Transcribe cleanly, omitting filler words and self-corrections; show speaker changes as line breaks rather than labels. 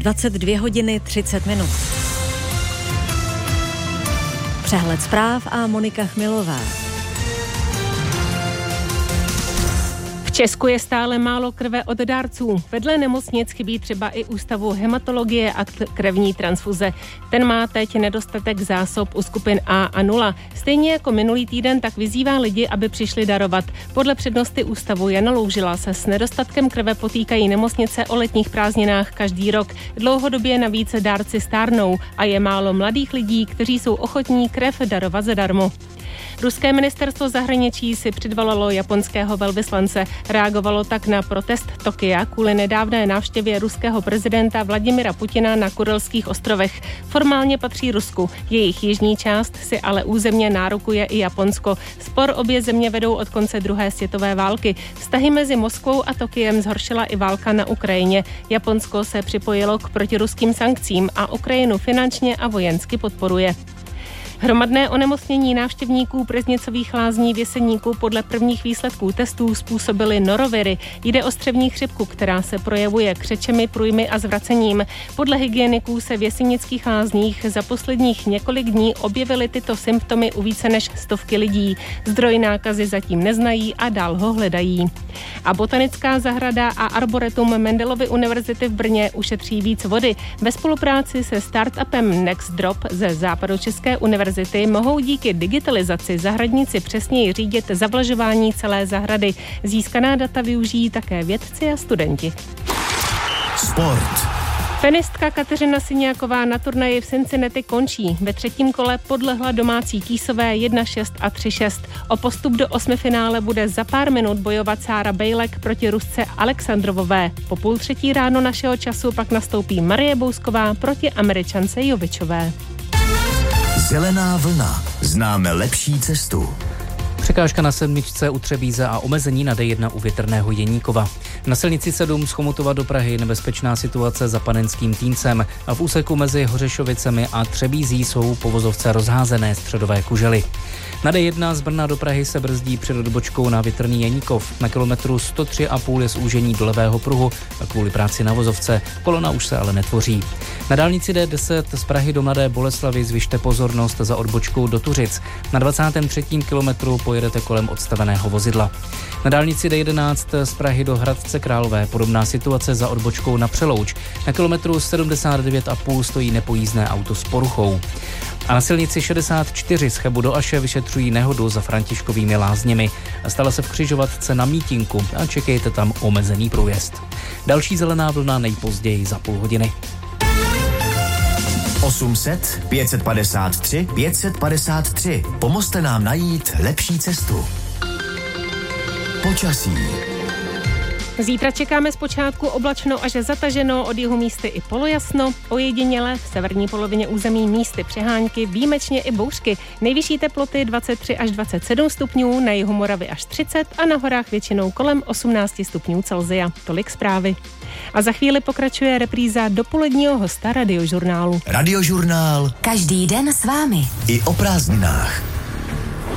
22 hodiny 30 minut. Přehled zpráv a Monika Chmilová.
V Česku je stále málo krve od dárců. Vedle nemocnic chybí třeba i ústavu hematologie a krevní transfuze. Ten má teď nedostatek zásob u skupin A a 0. Stejně jako minulý týden, tak vyzývá lidi, aby přišli darovat. Podle přednosty ústavu Jana Loužila se s nedostatkem krve potýkají nemocnice o letních prázdninách každý rok. Dlouhodobě navíc dárci stárnou a je málo mladých lidí, kteří jsou ochotní krev darovat zadarmo. Ruské ministerstvo zahraničí si předvolalo japonského velvyslance. Reagovalo tak na protest Tokia kvůli nedávné návštěvě ruského prezidenta Vladimira Putina na Kurilských ostrovech. Formálně patří Rusku, jejich jižní část si ale územně nárokuje i Japonsko. Spor obě země vedou od konce druhé světové války. Vztahy mezi Moskvou a Tokiem zhoršila i válka na Ukrajině. Japonsko se připojilo k protiruským sankcím a Ukrajinu finančně a vojensky podporuje. Hromadné onemocnění návštěvníků Breznicových lázní v Jeseníku podle prvních výsledků testů způsobily noroviry. Jde o střevní chřipku, která se projevuje křečemi, průjmy a zvracením. Podle hygieniků se v Jesenických lázních za posledních několik dní objevily tyto symptomy u více než 100 lidí. Zdroj nákazy zatím neznají a dál ho hledají. A botanická zahrada a arboretum Mendelovy univerzity v Brně ušetří víc vody. Ve spolupráci se startupem NextDrop ze Západočeské univerzity mohou díky digitalizaci zahradníci přesněji řídit zavlažování celé zahrady. Získaná data využijí také vědci a studenti.
Sport.
Tenistka Kateřina Syňáková na turnaji v Cincinnati končí. Ve třetím kole podlehla domácí Kýsové 1-6 a 3-6. O postup do osmifinále bude za pár minut bojovat Sára Bejlek proti Rusce Alexandrovové. Po 2:30 ráno našeho času pak nastoupí Marie Bousková proti Američance Jovičové.
Zelená vlna. Známe lepší cestu.
Překážka na sedmičce u Třebíze a omezení na D1 u Větrného Jeníkova. Na silnici 7 z Chomutova do Prahy nebezpečná situace za Panenským Týncem a v úseku mezi Hořešovicemi a Třebízí jsou po vozovce rozházené středové kužely. Na D1 z Brna do Prahy se brzdí před odbočkou na Větrný Jeníkov. Na kilometru 103,5 je zúžení do levého pruhu a kvůli práci na vozovce. Kolona už se ale netvoří. Na dálnici D10 z Prahy do Mladé Boleslavi zvyšte pozornost za odbočkou do Tuřic. Na 23. kilometru pojedete kolem odstaveného vozidla. Na dálnici D11 z Prahy do Hradce Králové podobná situace za odbočkou na Přelouč. Na kilometru 79,5 stojí nepojízdné auto s poruchou. A na silnici 64 z Chebu do Aše vyšetřují nehodu za Františkovými lázněmi. Stala se v křižovatce na Mítinku a čekejte tam omezený průjezd. Další zelená vlna nejpozději za půl hodiny.
800 553 553. Pomozte nám najít lepší cestu. Počasí.
Zítra čekáme zpočátku oblačno až zataženo, od jihu místy i polojasno, ojediněle v severní polovině území místy přehánky, výjimečně i bouřky. Nejvyšší teploty 23 až 27 stupňů, na jihu Moravy až 30 a na horách většinou kolem 18 stupňů Celsia. Tolik zprávy. A za chvíli pokračuje repríza dopoledního hosta Radiožurnálu.
Radiožurnál.
Každý den s vámi.
I o prázdninách.